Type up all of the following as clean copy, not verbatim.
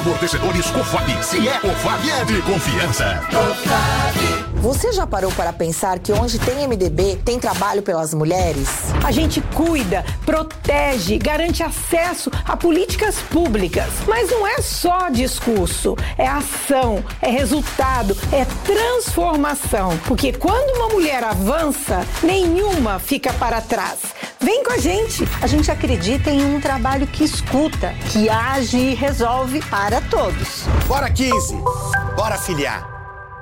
Amortecedores Cofap. Se é Cofap, é de confiança. Você já parou para pensar que onde tem MDB, tem trabalho pelas mulheres? A gente cuida, protege, garante acesso a políticas públicas. Mas não é só discurso, é ação, é resultado, é transformação. Porque quando uma mulher avança, nenhuma fica para trás. Vem com a gente. A gente acredita em um trabalho que escuta, que age e resolve para todos. Bora 15, bora filiar.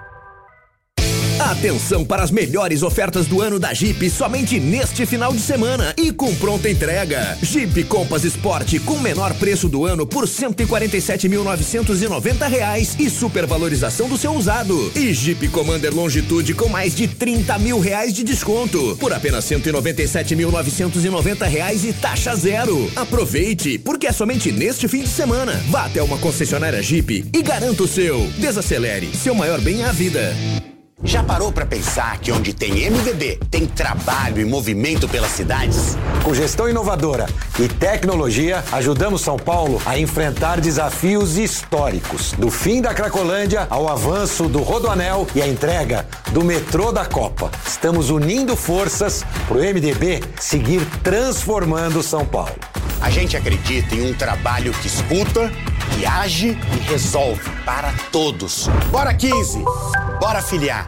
Atenção para as melhores ofertas do ano da Jeep somente neste final de semana e com pronta entrega. Jeep Compass Sport com menor preço do ano por R$ 147.990 e supervalorização do seu usado. E Jeep Commander Longitude com mais de R$30 mil de desconto por apenas R$ 197.990 e taxa zero. Aproveite, porque é somente neste fim de semana. Vá até uma concessionária Jeep e garanta o seu. Desacelere, seu maior bem é a vida. Já parou para pensar que onde tem MDB, tem trabalho e movimento pelas cidades? Com gestão inovadora e tecnologia, ajudamos São Paulo a enfrentar desafios históricos. Do fim da Cracolândia ao avanço do Rodoanel e a entrega do metrô da Copa. Estamos unindo forças para o MDB seguir transformando São Paulo. A gente acredita em um trabalho que escuta, que age e resolve para todos. Bora 15, bora filiar.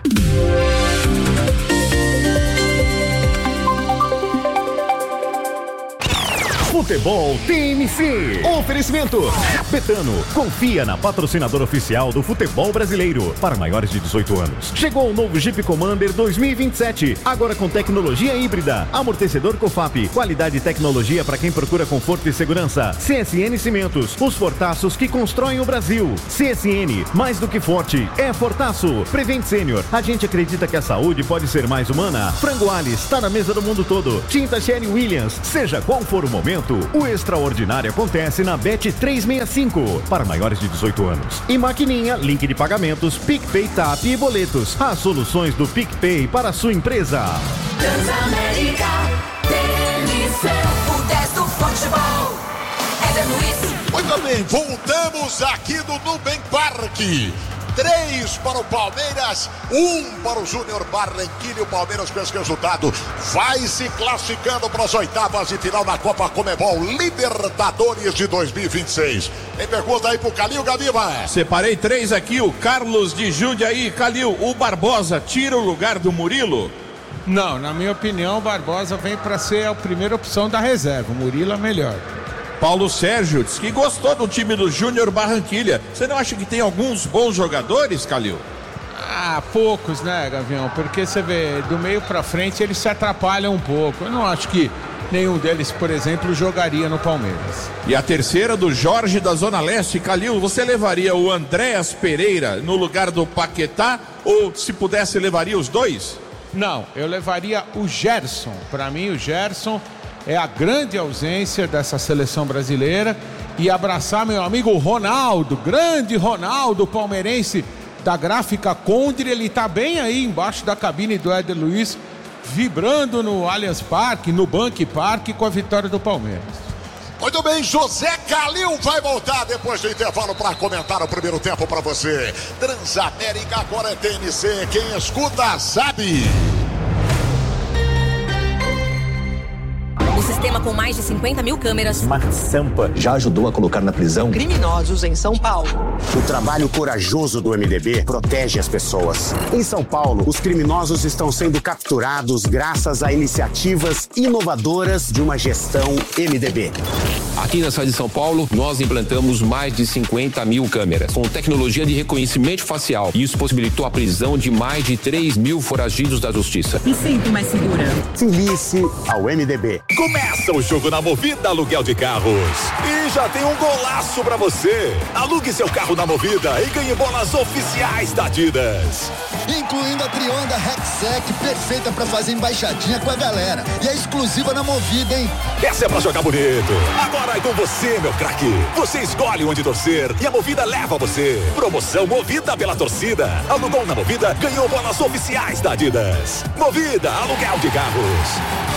Futebol TMC. Oferecimento Betano. Confia na patrocinadora oficial do futebol brasileiro. Para maiores de 18 anos. Chegou o novo Jeep Commander 2027. Agora com tecnologia híbrida. Amortecedor Cofap. Qualidade e tecnologia para quem procura conforto e segurança. CSN Cimentos. Os fortaços que constroem o Brasil. CSN. Mais do que forte. É fortaço. Prevent Senior. A gente acredita que a saúde pode ser mais humana. Frango Alice. Está na mesa do mundo todo. Tinta Sherry Williams. Seja qual for o momento, o extraordinário acontece na Bet365 para maiores de 18 anos. E Maquininha, link de pagamentos, PicPay, TAP e boletos. As soluções do PicPay para a sua empresa. Transamérica, TNC, o 10 do futebol. Éder Luiz. Muito bem, voltamos aqui do Nubank Parque. 3 para o Palmeiras, 1 para o Júnior Barranquilla. O Palmeiras, com esse resultado, vai se classificando para as oitavas de final da Copa Conmebol Libertadores de 2026. Tem pergunta aí pro Calil, Gaviva? Separei 3 aqui, o Carlos de Jundiaí. Calil, o Barbosa tira o lugar do Murilo? Não, na minha opinião, o Barbosa vem para ser a primeira opção da reserva. O Murilo é melhor. Paulo Sérgio disse que gostou do time do Júnior Barranquilla. Você não acha que tem alguns bons jogadores, Calil? Ah, poucos, né, Gavião? Porque você vê, do meio pra frente eles se atrapalham um pouco. Eu não acho que nenhum deles, por exemplo, jogaria no Palmeiras. E a terceira do Jorge da Zona Leste. Calil, você levaria o Andréas Pereira no lugar do Paquetá? Ou, se pudesse, levaria os dois? Não, eu levaria o Gerson. Para mim, o Gerson é a grande ausência dessa seleção brasileira. E abraçar meu amigo Ronaldo, grande Ronaldo, palmeirense da Gráfica Condre. Ele tá bem aí embaixo da cabine do Éder Luiz, vibrando no Allianz Parque, no Bank Parque, com a vitória do Palmeiras. Muito bem, José Calil vai voltar depois do intervalo para comentar o primeiro tempo para você. Transamérica, agora é TNC, quem escuta sabe. O sistema com mais de 50 mil câmeras. Smart Sampa já ajudou a colocar na prisão criminosos em São Paulo. O trabalho corajoso do MDB protege as pessoas. Em São Paulo, os criminosos estão sendo capturados graças a iniciativas inovadoras de uma gestão MDB. Aqui na cidade de São Paulo, nós implantamos mais de 50 mil câmeras, com tecnologia de reconhecimento facial. Isso possibilitou a prisão de mais de 3 mil foragidos da justiça. E sempre mais segura. Filie-se ao MDB. Começa o jogo na Movida Aluguel de Carros. E já tem um golaço pra você. Alugue seu carro na Movida e ganhe bolas oficiais da Adidas. Incluindo a Trionda Rexec, perfeita pra fazer embaixadinha com a galera. E é exclusiva na Movida, hein? Essa é pra jogar bonito. Agora é com você, meu craque. Você escolhe onde torcer e a Movida leva você. Promoção Movida pela torcida. Alugou na Movida, ganhou bolas oficiais da Adidas. Movida Aluguel de Carros.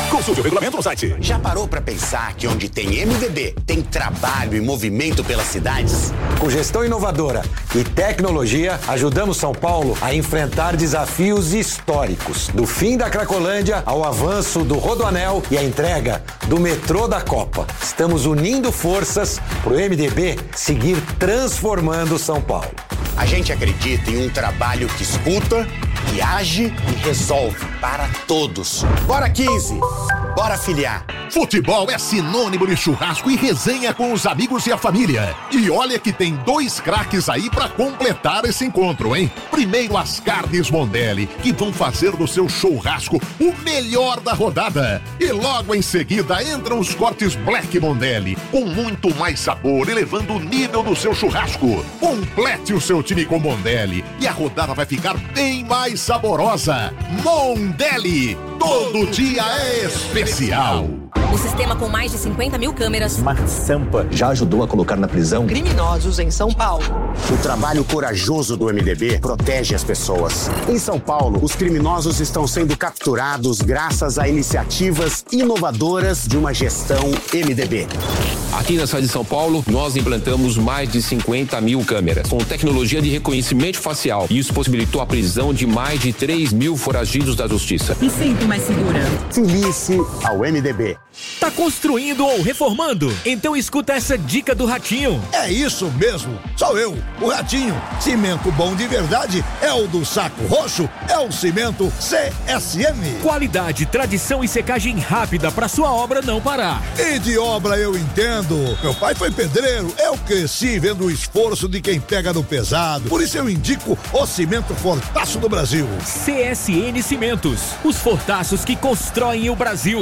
Consulte o regulamento no site. Já parou para pensar que onde tem MDB, tem trabalho e movimento pelas cidades? Com gestão inovadora e tecnologia, ajudamos São Paulo a enfrentar desafios históricos. Do fim da Cracolândia ao avanço do Rodoanel e a entrega do metrô da Copa. Estamos unindo forças para o MDB seguir transformando São Paulo. A gente acredita em um trabalho que escuta, que age e resolve para todos. Bora 15! Bora filiar! Futebol é sinônimo de churrasco e resenha com os amigos e a família. E olha que tem 2 craques aí pra completar esse encontro, hein? Primeiro as carnes Mondelli, que vão fazer do seu churrasco o melhor da rodada. E logo em seguida entram os cortes Black Mondelli, com muito mais sabor, elevando o nível do seu churrasco. Complete o seu time com Mondelli e a rodada vai ficar bem mais saborosa. Mondelli, todo dia é especial. O sistema com mais de 50 mil câmeras. Smart Sampa já ajudou a colocar na prisão Criminosos em São Paulo. O trabalho corajoso do MDB protege as pessoas. Em São Paulo, os criminosos estão sendo capturados graças a iniciativas inovadoras de uma gestão MDB. Aqui na cidade de São Paulo, nós implantamos mais de 50 mil câmeras, com tecnologia de reconhecimento facial. E isso possibilitou a prisão de mais de 3 mil foragidos da justiça. Me sinto mais segura. Filie-se ao MDB. Tá construindo ou reformando? Então escuta essa dica do Ratinho. É isso mesmo, sou eu, o Ratinho. Cimento bom de verdade é o do Saco Roxo, é o cimento CSM. Qualidade, tradição e secagem rápida pra sua obra não parar. E de obra eu entendo. Meu pai foi pedreiro, eu cresci vendo o esforço de quem pega no pesado. Por isso eu indico o cimento Fortaço do Brasil. CSN Cimentos, os fortaços que constroem o Brasil.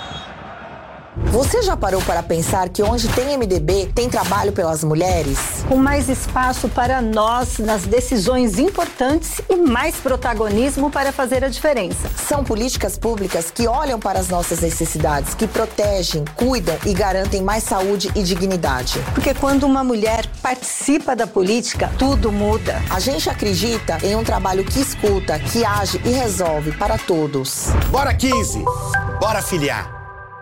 Você já parou para pensar que onde tem MDB, tem trabalho pelas mulheres? Com mais espaço para nós nas decisões importantes e mais protagonismo para fazer a diferença. São políticas públicas que olham para as nossas necessidades, que protegem, cuidam e garantem mais saúde e dignidade. Porque quando uma mulher participa da política, tudo muda. A gente acredita em um trabalho que escuta, que age e resolve para todos. Bora 15! Bora filiar!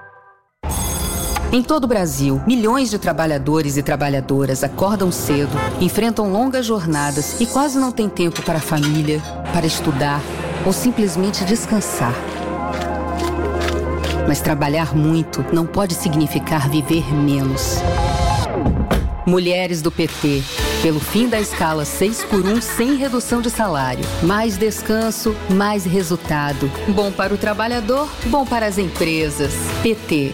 Em todo o Brasil, milhões de trabalhadores e trabalhadoras acordam cedo, enfrentam longas jornadas e quase não têm tempo para a família, para estudar ou simplesmente descansar. Mas trabalhar muito não pode significar viver menos. Mulheres do PT, pelo fim da escala 6x1 sem redução de salário. Mais descanso, mais resultado. Bom para o trabalhador, bom para as empresas. PT.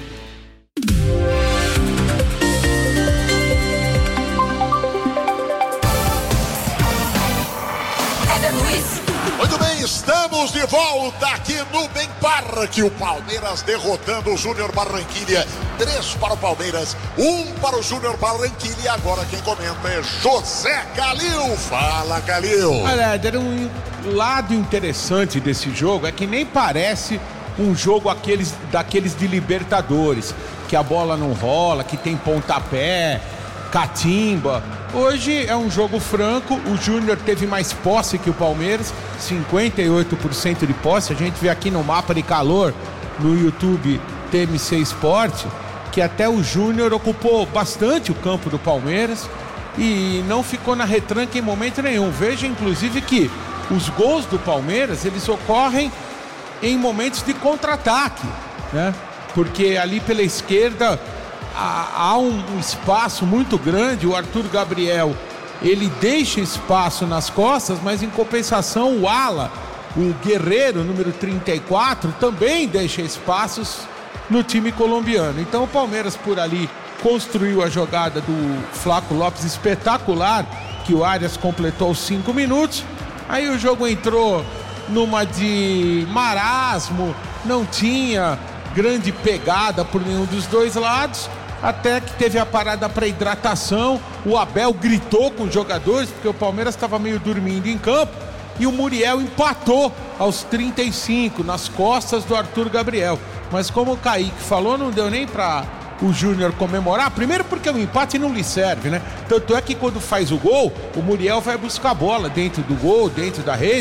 Muito bem, estamos de volta aqui no Bem Parque. O Palmeiras derrotando o Júnior Barranquilla. 3 para o Palmeiras, 1 para o Júnior Barranquilla. E agora quem comenta é José Calil. Fala, Calil. Olha, era um lado interessante desse jogo, é que nem parece um jogo daqueles de Libertadores, que a bola não rola, que tem pontapé, catimba. Hoje é um jogo franco, o Júnior teve mais posse que o Palmeiras, 58% de posse. A gente vê aqui no mapa de calor, no YouTube TMC Esporte, que até o Júnior ocupou bastante o campo do Palmeiras e não ficou na retranca em momento nenhum. Veja, inclusive, que os gols do Palmeiras, eles ocorrem em momentos de contra-ataque, né? Porque ali pela esquerda há um espaço muito grande. O Arthur Gabriel, ele deixa espaço nas costas, mas em compensação o ala, o Guerreiro, número 34, também deixa espaços no time colombiano. Então o Palmeiras por ali construiu a jogada do Flaco Lopes espetacular, que o Arias completou os 5 minutos. Aí o jogo entrou numa de marasmo, não tinha grande pegada por nenhum dos dois lados, até que teve a parada para hidratação. O Abel gritou com os jogadores, porque o Palmeiras estava meio dormindo em campo, e o Muriel empatou aos 35, nas costas do Arthur Gabriel. Mas como o Kaique falou, não deu nem para o Júnior comemorar, primeiro porque o empate não lhe serve, né? Tanto é que quando faz o gol, o Muriel vai buscar a bola dentro do gol, dentro da rede,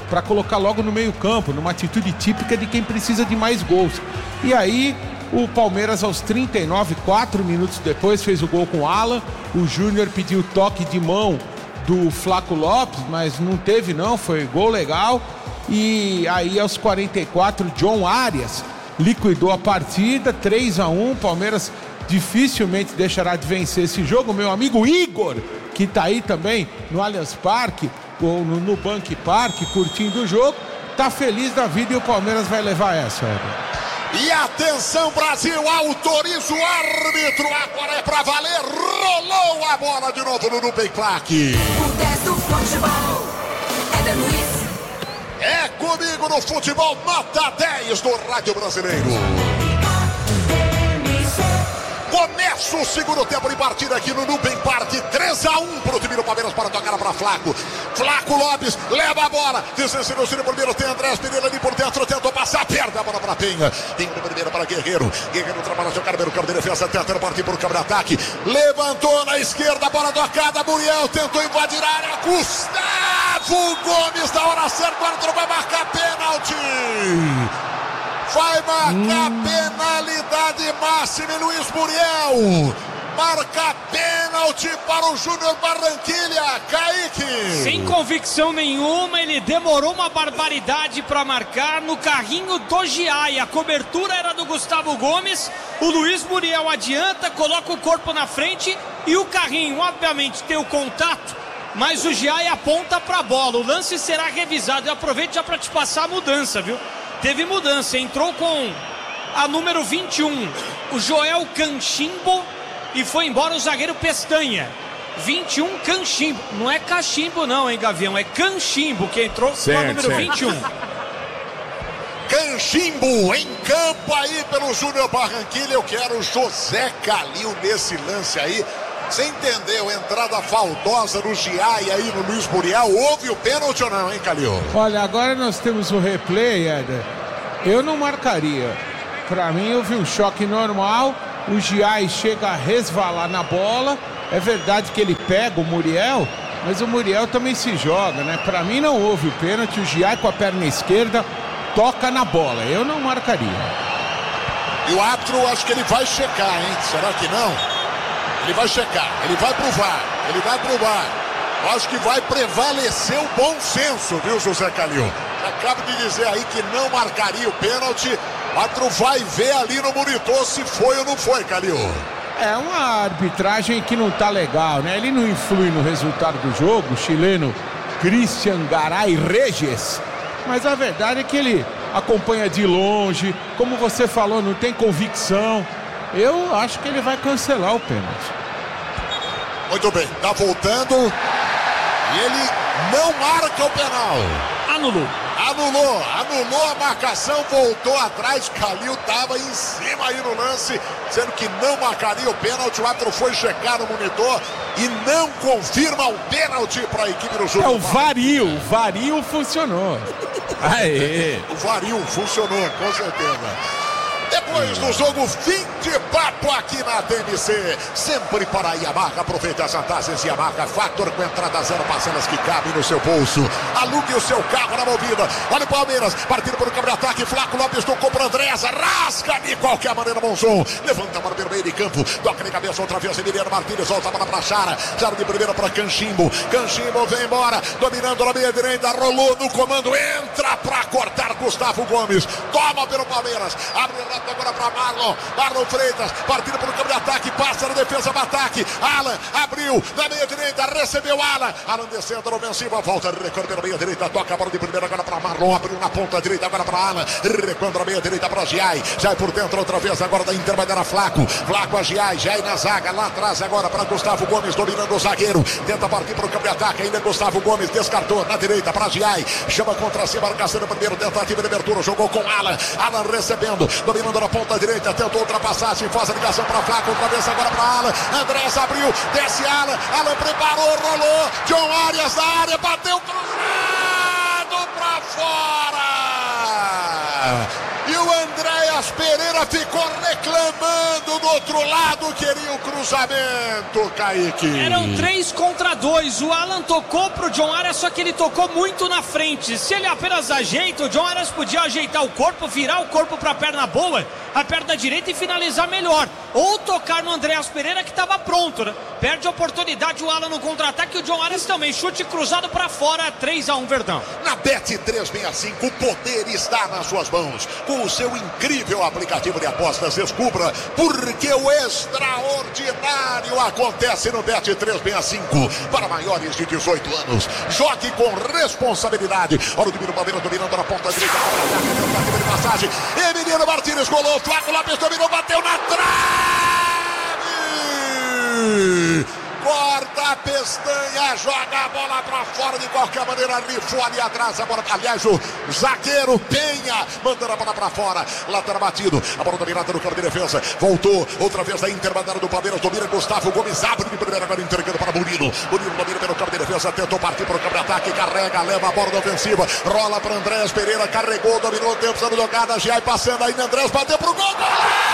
para colocar logo no meio-campo, numa atitude típica de quem precisa de mais gols. E aí, o Palmeiras, aos 39, 4 minutos depois, fez o gol com o Alan. O Júnior pediu toque de mão do Flaco Lopes, mas não teve não, foi gol legal. E aí, aos 44, John Arias liquidou a partida, 3-1. Palmeiras dificilmente deixará de vencer esse jogo. Meu amigo Igor, que tá aí também no Allianz Parque, ou no Nubank Park, curtindo o jogo, tá feliz da vida e o Palmeiras vai levar essa, Éder. E atenção, Brasil, autoriza o árbitro, agora é pra valer, rolou a bola de novo no Nubank Park. O 10 do futebol, Éder Luiz. É comigo no futebol, nota 10 do Rádio Brasileiro. Começa o segundo tempo de partida aqui no Nubank Park. 3-1 pro time do Palmeiras para tocar para Flaco. Flaco Lopes leva a bola. Desceu o primeiro, tem Andrés Pereira ali por dentro. Tentou passar, perde a bola para Penha. Tem o primeiro para Guerreiro. Guerreiro trabalha seu cara, campo de defesa, tentando partir por campo de ataque. Levantou na esquerda, bola tocada. Muriel tentou invadir a área. Gustavo Gomes, na hora certa, o árbitro vai marcar pênalti. Vai marcar penalidade máxima em Luiz Muriel. Marca pênalti para o Júnior Barranquilha. Kaique. Sem convicção nenhuma, ele demorou uma barbaridade para marcar no carrinho do Giai. A cobertura era do Gustavo Gomes. O Luiz Muriel adianta, coloca o corpo na frente e o carrinho, obviamente, tem o contato, mas o Giai aponta para a bola. O lance será revisado. Eu aproveito já para te passar a mudança, viu? Teve mudança, entrou com a número 21, o Joel Canchimbo, e foi embora o zagueiro Pestanha. 21, Canchimbo. Não é Cachimbo não, hein, Gavião? É Canchimbo que entrou com a número 21. Canchimbo em campo aí pelo Júnior Barranquilla. Eu quero José Calil nesse lance aí. Você entendeu? Entrada faltosa no Giai aí no Luiz Muriel. Houve o pênalti ou não, hein, Calil? Olha, agora nós temos o replay, Éder. Eu não marcaria. Pra mim, houve um choque normal. O Giai chega a resvalar na bola. É verdade que ele pega o Muriel, mas o Muriel também se joga, né? Pra mim não houve o pênalti. O Giai com a perna esquerda toca na bola. Eu não marcaria. E o árbitro, acho que ele vai checar, hein? Será que não? Ele vai checar, ele vai pro VAR, ele vai pro VAR. Acho que vai prevalecer o bom senso, viu, José Calil? Acabo de dizer aí que não marcaria o pênalti. O árbitro vai ver ali no monitor se foi ou não foi, Calil. É uma arbitragem que não tá legal, né? Ele não influi no resultado do jogo, o chileno Cristian Garay Regis. Mas a verdade é que ele acompanha de longe, como você falou, não tem convicção. Eu acho que ele vai cancelar o pênalti. Muito bem, tá voltando. E ele não marca o penal. Anulou a marcação, voltou atrás. Calil tava em cima aí no lance, sendo que não marcaria o pênalti. O árbitro foi checar no monitor e não confirma o pênalti para a equipe do Júnior. É o Vario funcionou. Aê! O Vario funcionou, com certeza. Depois do jogo, fim de papo aqui na TMC. Sempre para a Yamaha. Aproveite as vantagens Yamaha Factor com entrada zero, parcelas que cabem no seu bolso. Alugue o seu carro na movida. Olha o Palmeiras, partindo para o campo de ataque. Flaco Lopes tocou para Andrés. Rasga de qualquer maneira, Monzon. Levanta a bola pelo meio de campo. Toca de cabeça outra vez. Emiliano Martínez volta a bola para Chara. Chara de primeira para Canchimbo. Canchimbo vem embora. Dominando na meia direita. Rolou no comando. Entra para cortar Gustavo Gomes. Toma pelo Palmeiras. Abre agora para Marlon Freitas, partindo para o campo de ataque, passa na defesa do ataque. Alan abriu na meia direita, recebeu Alan descendo no ofensiva, volta, recuando pela meia direita, toca a bola de primeira agora para Marlon, abriu na ponta direita agora para Alan, recuando na meia direita para Giai por dentro outra vez agora da Inter, vai dar a Flaco a Giai na zaga, lá atrás agora para Gustavo Gomes, dominando o zagueiro, tenta partir para o campo de ataque, ainda Gustavo Gomes, descartou na direita para Giai, chama contra cima, marcação primeiro, tentativa de abertura, jogou com Alan recebendo, dominando na ponta direita, tentou ultrapassagem, faz a ligação para Flaco, outra vez agora para Alan, Andrés abriu, desce Alan preparou, rolou, John Arias na área, bateu cruzado para fora! E o Andréas Pereira ficou reclamando do outro lado, queria o cruzamento, Kaique. Eram 3 contra 2. 2, o Alan tocou pro John Arias, só que ele tocou muito na frente. Se ele apenas ajeita, o John Arias podia ajeitar o corpo, virar o corpo pra perna boa, a perna direita, e finalizar melhor. Ou tocar no Andreas Pereira, que estava pronto, né? Perde a oportunidade o Alan no contra-ataque, e o John Arias também. Chute cruzado pra fora, 3-1 Verdão. Na Bet365, o poder está nas suas mãos. Com o seu incrível aplicativo de apostas, descubra porque o extraordinário acontece no Bet365. Para maiores de 18 anos, jogue com responsabilidade. Olha o time do Palmeiras dominando na ponta direita. De passagem. Emiliano Martínez golou. Flávio Lopes dominou, bateu na trave. Corta a pestanha, joga a bola pra fora de qualquer maneira, rifou ali atrás a bola. Aliás, o zagueiro Penha mandando a bola pra fora. Lateral batido, a bola dominada no campo de defesa. Voltou outra vez a Inter, mandando do Palmeiras. Domina Gustavo Gomes, abre de primeira, agora entregando para Murilo. Murilo domina pelo campo de defesa, tentou partir para o campo de ataque, carrega, leva a bola da ofensiva, rola para Andreas Pereira, carregou, dominou o tempo, sendo jogada, Giai passando ainda, Andreas bateu pro gol.